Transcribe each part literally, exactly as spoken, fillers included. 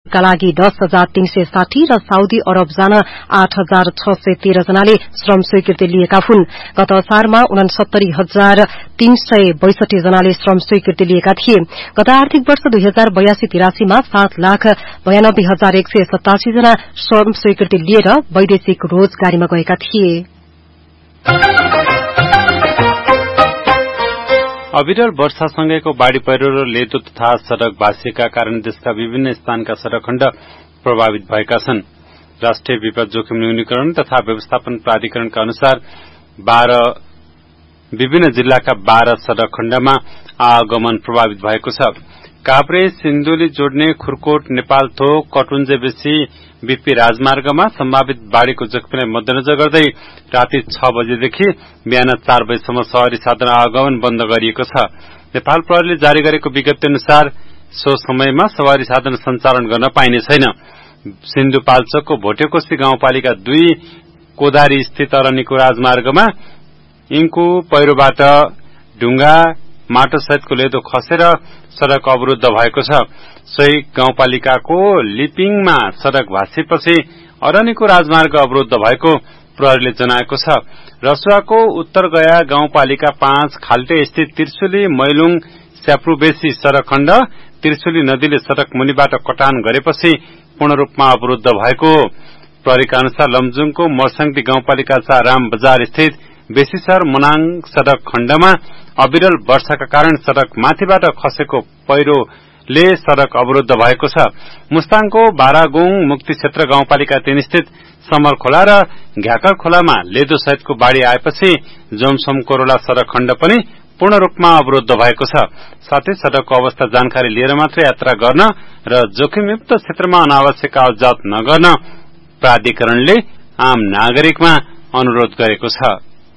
का लागि दस हजार तीन सय साठी र साउदी अरब जान आठ हजार छ सय तेह्र जनाले श्रम स्वीकृति लिएका हुन्। गत असारमा उनसत्तरी हजार तीन सय बैसठी जनाले श्रम स्वीकृति लिएका थिए। गत आर्थिक वर्ष दुई हजार बयासी तिरासीमा सात लाख बयानब्बे हजार एक सय सतासी जना श्रम स्वीकृति लिएर वैदेशिक रोजगारीमा गएका थिए। अविरल वर्षासँगैको बाढ़ी पहिरो र लेदो तथा सड़क भाँसिएका कारण देशका विभिन्न स्थानका सड़क खण्ड प्रभावित भएका छन्। राष्ट्रिय विपद जोखिम न्यूनीकरण तथा व्यवस्थापन प्राधिकरणका अनुसार बाह्र विभिन्न जिल्लाका बाह्र सड़क खण्डमा आवागमन प्रभावित भएको छ। काभ्रे सिन्धुली जोड्ने खुरकोट नेपालथोक कटुन्जे बेसी बीपी राजमार्गमा सम्भावित बाढ़ीको जोखिमलाई मध्यनजर गर्दै राति छ बजेदेखि बिहान चार बजेसम्म सवारी साधन आवागमन बन्द गरिएको छ। नेपाल प्रहरीले जारी गरेको विज्ञप्ति अनुसार सो समयमा सवारी साधन सञ्चालन गर्न पाइने छैन। सिन्धुपाल्चोकको भोटेकोशी गाउँपालिका दुई कोदारी स्थित अरनिको राजमार्गमा इन्कु पहिरोबाट ढुङ्गा माटो सहितको लेदो खसेर सड़क अवरुद्ध भएको छ। सोही गाउँपालिकाको लिपिङमा सड़क भाँसिएपछि अरनिको राजमार्ग अवरुद्ध भएको प्रहरीले जनाएको छ। रसुवाको उत्तर गया गाउँपालिका पाँच खाल्टे स्थित त्रिशुली मैलुङ स्याप्रुबेसी सड़क खण्ड त्रिशुली नदीले सड़क मुनिबाट कटान गरेपछि पूर्ण रूपमा अवरुद्ध भएको। प्रहरीका अनुसार लमजुङको मर्सङटी गाउँपालिका चार राम बजार स्थित बेसीसर मनाङ सड़क खण्डमा अविरल वर्षाका कारण सड़क माथिबाट खसेको पहिरोले सड़क अवरुद्ध भएको छ। मुस्ताङको बारागुङ मुक्ति क्षेत्र गाउँपालिका तीन स्थित समर खोला र घ्याकर खोलामा लेदो सहितको बाढ़ी आएपछि जोमसोम कोरोला सड़क खण्ड पनि पूर्ण रूपमा अवरुद्ध भएको छ। साथै सड़कको अवस्था जानकारी लिएर मात्र यात्रा गर्न र जोखिमयुक्त क्षेत्रमा अनावश्यक आवतजावत नगर्न प्राधिकरणले आम नागरिकमा अनुरोध गरेको छ।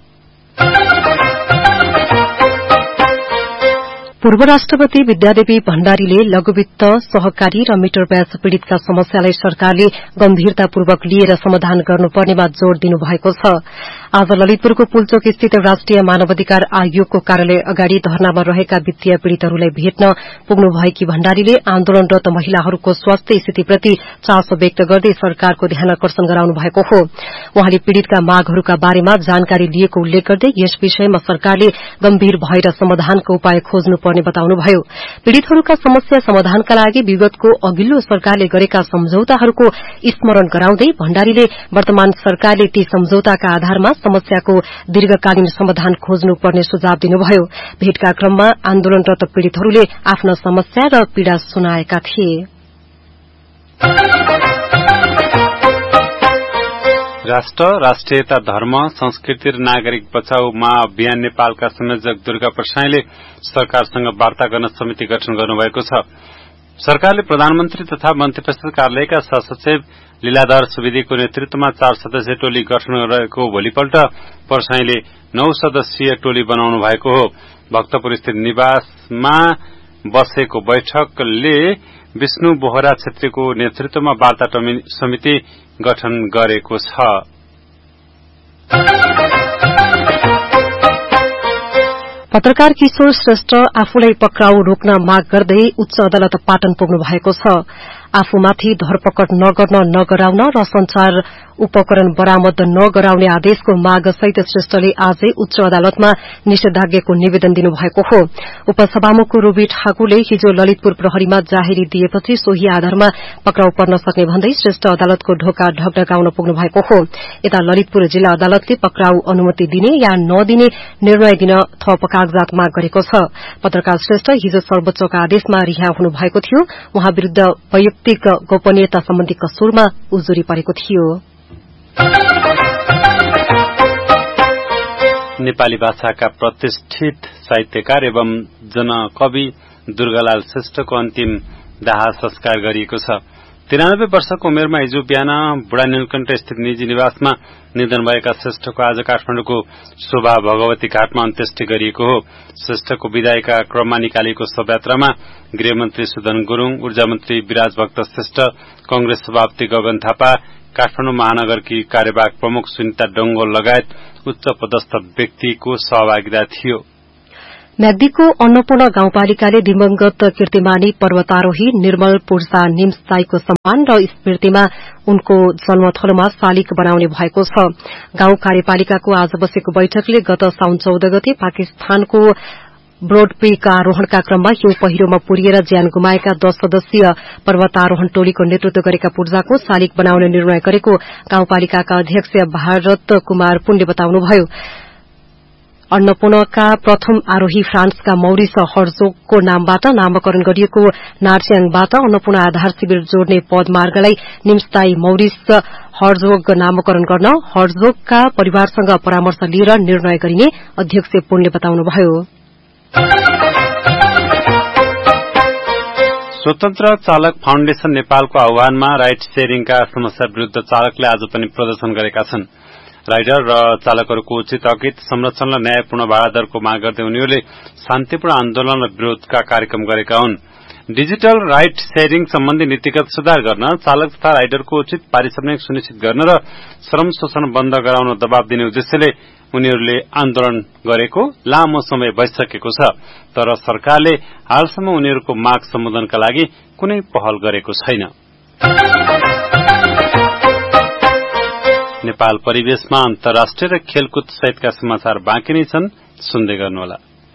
पूर्व राष्ट्रपति विद्यादेवी भण्डारीले लघुवित्त सहकारी र मिटर ब्याज पीड़ितका समस्यालाई सरकारले गम्भीरतापूर्वक लिएर समाधान गर्नुपर्नेमा जोड़ दिनुभएको छ। आज ललितपुरको पुलचोक स्थित राष्ट्रिय मानवाधिकार आयोगको कार्यालय अगाडि धरनामा रहेका वित्तीय पीड़ितहरूलाई भेट्न पुग्नुभएकी भण्डारीले आन्दोलनरत महिलाहरूको स्वास्थ्य स्थितिप्रति चासो व्यक्त गर्दै सरकारको ध्यान आकर्षण गराउनु भएको हो। उहाँले पीड़ितका मागहरूका बारेमा जानकारी लिएको उल्लेख गर्दै यस विषयमा सरकारले गम्भीर भएर समाधानको उपाय खोज्नुपर्ने बताउनुभयो। पीड़ितहरूका समस्या समाधानका लागि विगतको अघिल्लो सरकारले गरेका सम्झौताहरूको स्मरण गराउँदै भण्डारीले वर्तमान सरकारले ती सम्झौताका आधारमा समस्याको दीर्घकालीन समाधान खोज्नुपर्ने सुझाव दिनुभयो। भेटका क्रममा आन्दोलनरत पीड़ितहरूले आफ्ना समस्या र पीड़ा सुनाएका थिए। राष्ट्र राष्ट्रियता धर्म संस्कृति र नागरिक बचाउ महाअभियान नेपालका संयोजक दुर्गा प्रसाईले सरकारसँग वार्ता गर्न समिति गठन गर्नुभएको छ। सरकारले प्रधानमन्त्री तथा मन्त्री परिषद कार्यालयका सहसचिव लीलाधर सुवेदीको नेतृत्वमा चार सदस्यीय टोली गठन गरेको भोलिपल्ट प्रसाईले नौ सदस्यीय टोली बनाउनु भएको हो। भक्तपुर स्थित निवासमा बसेको बैठकले विष्णु बोहरा छेत्रीको नेतृत्वमा वार्ता समिति गठन गरेको छ। पत्रकार किशोर श्रेष्ठ आफूलाई पक्राउ रोक्न माग गर्दै उच्च अदालत पाटन पुग्नु भएको छ। आफूमाथि धरपकड नगर्न नगराउन र संचार उपकरण बरामद नगराउने आदेशको मागसहित श्रेष्ठले आजै उच्च अदालतमा निषेधाज्ञाको निवेदन दिनुभएको हो। उपसभामुख रूबी ठाकुरले हिजो ललितपुर प्रहरीमा जाहेरी दिएपछि सोही आधारमा पक्राउ पर्न सक्ने भन्दै श्रेष्ठ अदालतको ढोका ढकढकाउन पुग्नु भएको हो। यता ललितपुर जिल्ला अदालतले पक्राउ अनुमति दिने या नदिने निर्णय दिन थप कागजात माग गरेको छ। पत्रकार श्रेष्ठ हिजो सर्वोच्चका आदेशमा रिहा हुनुभएको थियो। उहाँ विरूद्ध वैयक्तिक गोपनीयता सम्बन्धी कसुरमा उजुरी परेको थियो। नेपाली भाषाका प्रतिष्ठित साहित्यकार एवं जनकवि दुर्गालाल श्रेष्ठको अन्तिम दाह संस्कार गरिएको छ। तिरानब्बे वर्षको उमेरमा हिजो बिहान बुढा नीलकण्ठ स्थित निजी निवासमा निधन भएका श्रेष्ठको आज काठमाडौँको शोभा भगवती घाटमा अन्त्येष्टि गरिएको हो। श्रेष्ठको विदायका क्रममा निकालिएको शोभायात्रामा गृहमन्त्री सुदन गुरूङ, ऊर्जा मन्त्री विराज भक्त श्रेष्ठ, कंग्रेस सभापति गगन थापा, काठमाडौँ महानगरकी कार्यवाहक प्रमुख सुनिता डंगोल लगायत उच्च पदस्थ व्यक्तिको सहभागिता थियो। म्याग्दीको अन्नपूर्ण गाउँपालिकाले दिवंगत कीर्तिमानी पर्वतारोही निर्मल पूर्जा निम्सदाईको सम्मान र स्मृतिमा उनको जन्मथलोमा शालिग बनाउने भएको छ। गाउँ कार्यपालिकाको आज बसेको बैठकले गत साउन चौध गते पाकिस्तानको ब्रोडपीका आरोहणका क्रममा यो पहिरोमा पुरिएर ज्यान गुमाएका दश सदस्यीय पर्वतारोहण टोलीको नेतृत्व गरेका पूर्जाको शालिग बनाउने निर्णय गरेको गाउँपालिकाका अध्यक्ष भारत कुमार पुण्य बताउनुभयो। अन्नपूर्णका प्रथम आरोही फ्रान्सका मौरिस हर्जोगको नामबाट नामकरण गरिएको नार्स्याङबाट अन्नपूर्ण आधार शिविर जोड्ने पदमार्गलाई निम्सदाई मौरिस हर्जोग नामकरण गर्न हर्जोगका परिवारसँग परामर्श लिएर निर्णय गरिने अध्यक्ष पुण्य बताउनुभयो। स्वतन्त्र चालक फाउन्डेशन नेपालको आह्वानमा राइड शेयरिङका समस्या विरूद्ध चालकले आज पनि प्रदर्शन गरेका छन्। राइडर र चालकहरूको उचित अघित संरक्षण र न्यायपूर्ण भाडा दरको माग गर्दै उनीहरूले शान्तिपूर्ण आन्दोलन र विरोधका कार्यक्रम गरेका हुन्। डिजिटल राइड शेयरिङ सम्बन्धी नीतिगत सुधार गर्न, चालक तथा राइडरको उचित पारिश्रमिक सुनिश्चित गर्न र श्रम शोषण बन्द गराउन दबाव दिने उद्देश्यले उनीहरूले आन्दोलन गरेको लामो समय भइसकेको छ, तर सरकारले हालसम्म उनीहरूको माग सम्बोधनका लागि कुनै पहल गरेको छैन। नेपाल परिवेशमा अन्तर्राष्ट्रिय र खेलकुद सहितका समाचार बाँकी नै छन्, सुन्दै गर्नुहोला।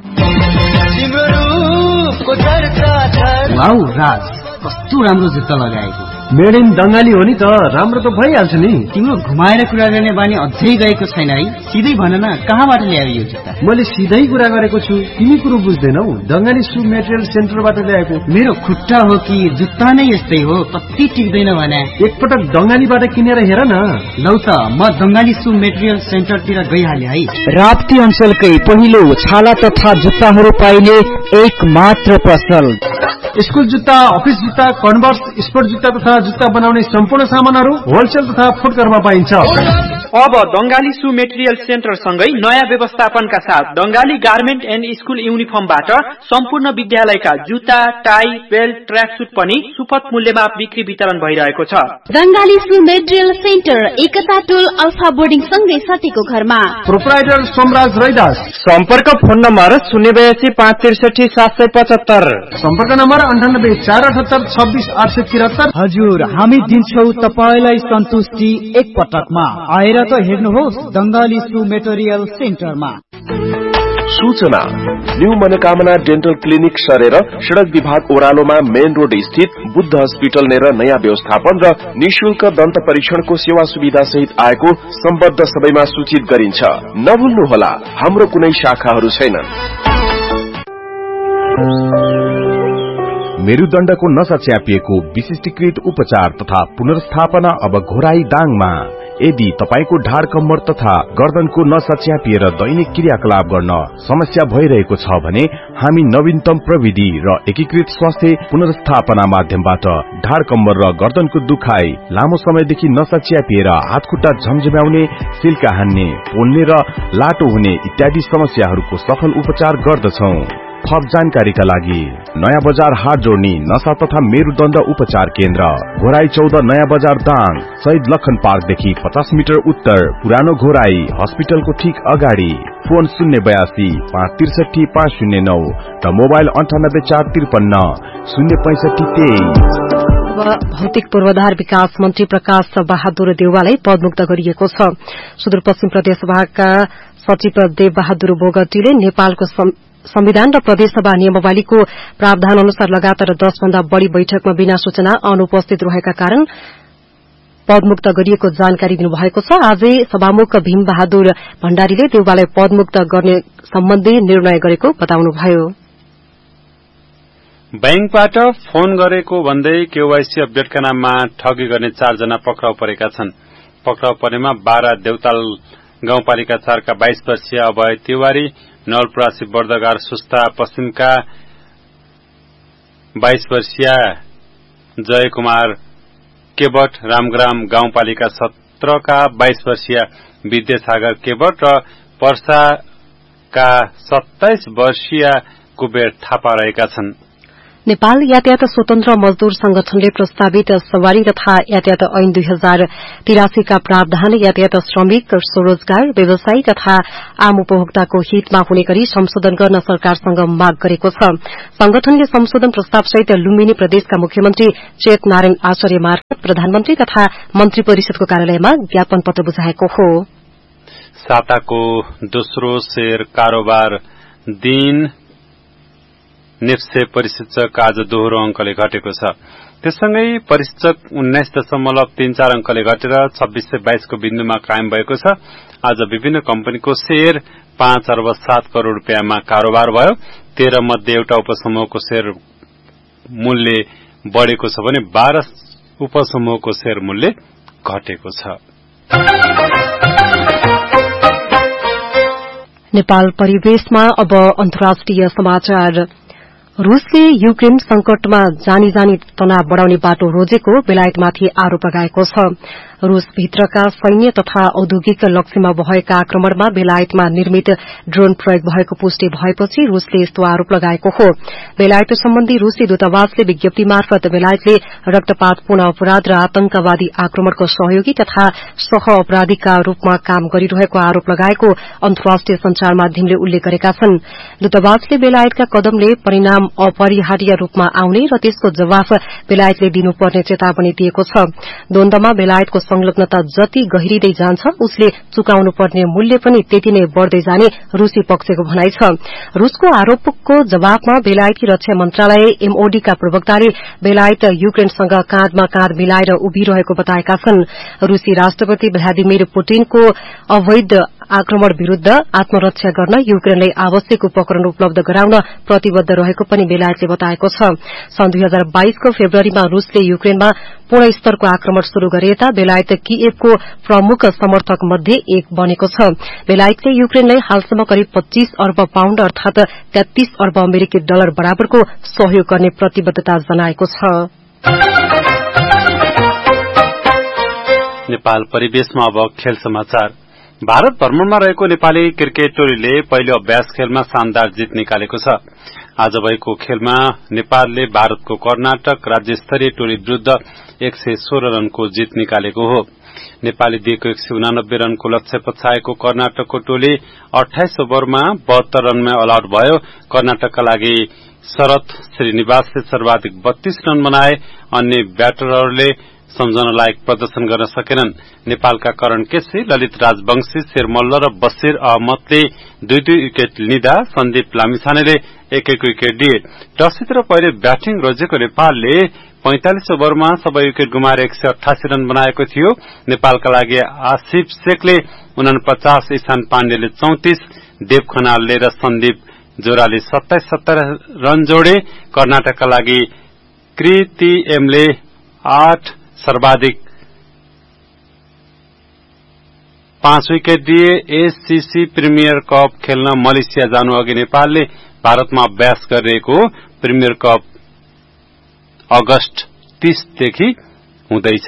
वाउ राज, कस्तो राम्रो जुत्ता लगाएको। मेड इन बंगाली हो नि त, राम्रो त भइहाल्छ नि। तिम्रो घुमाएर कुरा गर्ने बानी अझै गएको छैन है? सिधै भन न, कहाँबाट ल्यायो यो जुत्ता? मैले सिधै कुरा गरेको छु, तिमी कुरो बुझ्दैनौ। दंगाली सु मेटेरियल सेन्टरबाट ल्याएको। मेरो खुट्टा हो कि जुत्ता नै यस्तै हो, कति टिक्दैन भने। एकपटक दंगालीबाट किनेर हेर न। लौ त, म दंगाली सु मेटेरियल सेन्टरतिर गइहाले है। राप्ती अञ्चलकै पहिलो छाला तथा जुत्ताहरू पाइने एक मात्र पसल। स्कूल जुत्ता, अफिस जुत्ता, कन्भर्स, स्पोर्ट जुत्ता तथा जुत्ता बनाउने सम्पूर्ण सामानहरू होलसेल तथा फुटकरमा पाइन्छ। अब दंगाली सु मेटेरियल सेन्टर सँगै नयाँ व्यवस्थापनका साथ दंगाली गार्मेन्ट एन्ड स्कूल युनिफर्मबाट सम्पूर्ण विद्यालयका जुत्ता, टाई, बेल्ट, ट्र्याकसुट पनि सुपथ मूल्यमा बिक्री वितरण भइरहेको छ। दंगाली सु मेटेरियल सेन्टर एकता टोल अल्फा बोर्डिङ सँगै सतीको घरमा। प्रोप्राइटर सोमराज रैदास। सम्पर्क फोन नम्बर शून्य बयासी पाँच त्रिसठी सात सय पचहत्तर। सम्पर्क नम्बर अन्ठानब्बे चार अठहत्तर छब्बीस आठ सय त्रिहत्तर। हजुर, हामी दिन्छौ तपाईलाई सन्तुष्टि एक पटकमा। आएर त हेर्नुहोस् दंगाली सु मेटेरियल सेन्टरमा। सूचना, न्यू मनोकामना डेन्टल क्लिनिक सरेर सड़क विभाग ओह्रालोमा मेन रोड स्थित बुद्ध हस्पिटल नेर नयाँ व्यवस्थापन र निशुल्क दन्त परीक्षणको सेवा सुविधा सहित आएको सम्बद्ध सबैमा सूचित गरिन्छ। नभुल्नुहोला, हाम्रो कुनै शाखाहरू छैनन्। मेरुदण्डको नसा च्यापिएको विशिष्टीकृत उपचार तथा पुनर्स्थापना अब घोराई दाङमा। यदि तपाईको ढाड कम्मर तथा गर्दनको नसा च्यापिएर दैनिक क्रियाकलाप गर्न समस्या भइरहेको छ भने हामी नवीनतम प्रविधि र एकीकृत स्वास्थ्य पुनर्स्थापना माध्यमबाट ढाड कम्मर र गर्दनको दुखाइ, लामो समयदेखि नसा च्यापिएर हातखुट्टा झमझम्याउने, सिल्का हान्ने, पोल्ने र लाटो हुने इत्यादि समस्याहरूको सफल उपचार गर्दछौं। थप जानकारीका लागि नयाँ बजार हाट जोड्ने नशा तथा मेरुदण्ड उपचार केन्द्र, घोराई चौध नयाँ बजार दाङ, शहीद लखन पार्कदेखि पचास मिटर उत्तर, पुरानो घोराई हस्पिटलको ठीक अगाडि। फोन शून्य बयासी पाँच त्रिसठी पाँच शून्य नौ र मोबाइल अन्ठानब्बे चार त्रिपन्न शून्य पैंसठी तेइस। भौतिक पूर्वाधार विकास मन्त्री प्रकाश बहादुर देउवालाई पदमुक्त गरिएको छ। सुदूरपश्चिम प्रदेश सभाका सचिव देव बहादुर बोगटीले नेपालको संविधान र प्रदेशसभा नियमावलीको प्रावधान अनुसार लगातार दश भन्दा बढ़ी बैठकमा बिना सूचना अनुपस्थित रहेका कारण पदमुक्त गरिएको जानकारी दिनुभएको छ। आजै सभामुख भीम बहादुर भण्डारीले देउवालाई पदमुक्त गर्ने सम्बन्धी निर्णय गरेको बताउनुभयो। बैंकबाट फोन गरेको भन्दै केवाईसी अपडेटका नाममा ठगी गर्ने चारजना पक्राउ परेका छन्। पक्राउ परेमा बाह्र देउताल गाउँपालिका चारका बाइस वर्षीय अभय तिवारी, नलपरासी बर्दगार सुस्ता पश्चिमका बाइस वर्षीय जय कुमार केवट, रामग्राम गाउँपालिका सत्रका बाइस वर्षीय विद्यासागर केवट र पर्साका सत्ताइस वर्षीय कुबेर थापा रहेका छन्। नेपाल यातायात स्वतन्त्र मजदूर संगठनले प्रस्तावित सवारी तथा यातायात ऐन दुई हजार तिरासी का प्रावधान यातायात श्रमिक स्वरोजगार व्यवसायी तथा आम उपभोक्ताको हितमा हुने गरी संशोधन गर्न सरकारसँग माग गरेको छ। संगठनले संशोधन प्रस्तावसहित लुम्बिनी प्रदेशका मुख्यमन्त्री चेत नारायण आचार्य मार्फत प्रधानमन्त्री तथा मन्त्री परिषदको कार्यालयमा ज्ञापन पत्र बुझाएको हो। साताको दोस्रो शेयर कारोबार दिन नेप्से परिसूचक आज दोहोरो अंकले घटेको छ। त्यससँगै परिसूचक उन्नाइस दशमलव तीन चार अंकले घटेर छब्बीस सय बाइस को बिन्दुमा कायम भएको छ। आज विभिन्न कम्पनीको शेयर पाँच अर्ब सात करोड़ रूपियाँमा कारोबार भयो। तेह्र मध्ये एउटा उपसमूहको शेयर मूल्य बढ़ेको छ भने बाह्र उपसमूहको शेयर मूल्य घटेको छ। नेपाल परिवेशमा अब अन्तर्राष्ट्रिय समाचार। रूसले युक्रेन संकटमा जानी जानी तनाव बढ़ाउने बाटो रोजेको बेलायतमाथि आरोप लगाएको छ। रूसभित्रका सैन्य तथा औद्योगिक लक्ष्यमा भएका आक्रमणमा बेलायतमा निर्मित ड्रोन प्रयोग भएको पुष्टि भएपछि रूसले यस्तो आरोप लगाएको हो। बेलायत सम्बन्धी रूसी दूतावासले विज्ञप्ति मार्फत बेलायतले रक्तपातपूर्ण अपराध र आतंकवादी आक्रमणको सहयोगी तथा सह अपराधीका रूपमा काम गरिरहेको आरोप लगाएको अन्तर्राष्ट्रिय संचार माध्यमले उल्लेख गरेका छन्। दूतावासले बेलायतका कदमले परिणाम अपरिहार्य रूपमा आउने र त्यसको जवाफ बेलायतले दिनुपर्ने चेतावनी दिएको छ। द्वन्द्वमा बेलायतको संलग्नता जति गहिरिँदै जान्छ उसले चुकाउनुपर्ने मूल्य पनि त्यति नै बढ़दै जाने रूसी पक्षको भनाइ छ। रूसको आरोपको जवाफमा बेलायती रक्षा मन्त्रालय एमओडी का प्रवक्ताले बेलायत युक्रेनसँग काँधमा काँध मिलाएर उभिरहेको बताएका छन्। रूसी राष्ट्रपति भ्लादिमिर पुटिनको अवैध आक्रमण विरूद्ध आत्मरक्षा गर्न युक्रेनलाई आवश्यक उपकरण उपलब्ध गराउन प्रतिबद्ध रहेको पनि बेलायतले बताएको छ। सन् दुई हजार बाइस को फेब्रुअरीमा रूसले युक्रेनमा पूर्ण स्तरको आक्रमण शुरू गरे यता बेलायत किएभको प्रमुख समर्थक मध्ये एक बनेको छ। बेलायतले युक्रेनलाई हालसम्म करिब पच्चीस अर्ब पाउण्ड अर्थात तेत्तीस अर्ब अमेरिकी डलर बराबरको सहयोग गर्ने प्रतिबद्धता जनाएको छ। नेपाल परिवेशमा अब खेल समाचार। भारत भ्रमणमा रहेको नेपाली क्रिकेट टोलीले पहिलो अभ्यास खेलमा शानदार जित निकालेको छ। आज भएको खेलमा नेपालले भारतको कर्नाटक राज्य स्तरीय टोली विरूद्ध एक सय सोह्र रनको जित निकालेको हो। नेपाली दिएको एक सय उनानब्बे रनको लक्ष्य पछाएको कर्नाटकको टोली अठाइस ओभरमा बहत्तर रनमा अल आउट भयो। कर्नाटकका लागि शरद श्रीनिवासले सर्वाधिक बत्तीस रन बनाए। अन्य ब्याटरहरूले सम्झन लायक प्रदर्शन गर्न सकेनन्। नेपालका करण केसी, ललित राजवंशी, शेरमल्ल र बशीर अहमदले दुई दुई विकेट लिँदा सन्दीप लामिछानेले एक एक विकेट दिए। टस जितेर पहिले ब्याटिङ रोजेको नेपालले पैंतालिस ओभरमा सबै विकेट गुमाएर एक सय अठासी रन बनाएको थियो। नेपालका लागि आसिफ शेखले उनपचास, ईशान पाण्डेले चौतिस, देव खनालले र सन्दीप जोराले सत्ताइस सत्ताइस रन जोडे। कर्नाटकका लागि कृति एमले आठ, सर्वाधिक पाँच विकेट दिए। एससीसी प्रिमियर कप खेल्न मलेसिया जानु अघि नेपालले भारतमा अभ्यास गरिरहेको प्रिमियर कप अगस्त तीस देखि हुँदैछ।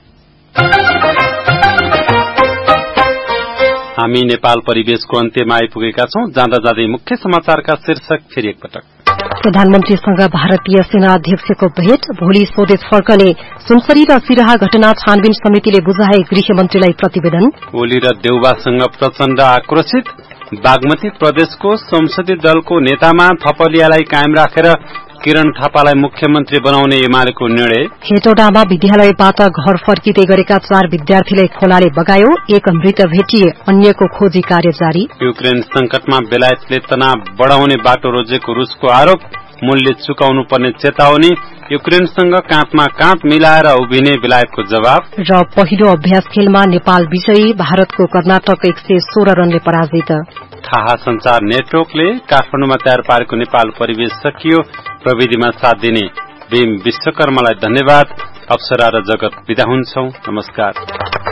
हामी नेपाल परिवेशको अन्त्यमा आइपुगेका छौं। जाँदा जाँदै मुख्य समाचारका शीर्षक फेरि एकपटक। प्रधानमन्त्रीसँग भारतीय सेना अध्यक्षको भेट, भोलि स्वदेश फर्कने। सुनसरी र सिराहा घटना छानबिन समितिले बुझाए गृहमन्त्रीलाई प्रतिवेदन। ओली र देउबासँग प्रचण्ड आक्रोशित। बागमती प्रदेशको संसदीय दलको नेतामा थपलियालाई कायम राखेर किरण थापालाई मुख्यमन्त्री बनाउने एमालेको निर्णय। हेटौडामा विद्यालयबाट घर फर्किँदै गरेका चार विद्यार्थीलाई खोलाले बगायो, एक मृत भेटिए, अन्यको खोजी कार्य जारी। युक्रेन संकटमा बेलायतले तनाव बढ़ाउने बाटो रोजेको रूसको आरोप, मूल्य चुकाउनु पर्ने चेतावनी। युक्रेनसँग काँधमा काँध मिलाएर उभिने बेलायतको जवाब। र पहिलो अभ्यास खेलमा नेपाल विजयी, भारतको कर्नाटक एक सय सोह्र रनले पराजित। थाहा संचार नेटवर्कले काठमाडौँमा तयार पारेको नेपाल परिवेश सकियो। प्रविधिमा साथ दिने भीम विश्वकर्मालाई धन्यवाद। अप्सरा र जगत बिदा हुन्छौं। नमस्कार।